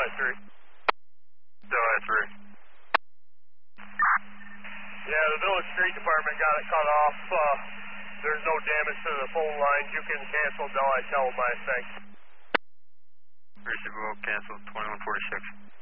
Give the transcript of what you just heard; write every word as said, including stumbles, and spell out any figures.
Delhi three. Delhi three. Yeah, the Village Street Department got it cut off. Uh, there's no damage to the phone lines. You can cancel Delhi Tel by thanks. Receivable, cancel twenty-one forty-six.